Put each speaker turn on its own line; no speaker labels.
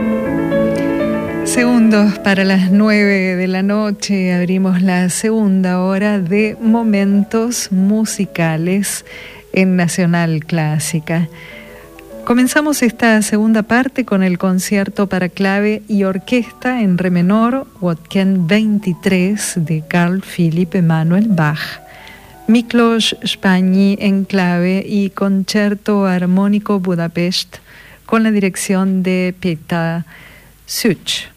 Segundos para las 9 de la noche, abrimos la segunda hora de Momentos Musicales en Nacional Clásica. Comenzamos esta segunda parte con el concierto para clave y orquesta en re menor, Weekend 23 de Carl Philipp Emanuel Bach, Miklos Szpanyi en clave y Concierto Armónico Budapest con la dirección de Péter Szűcs.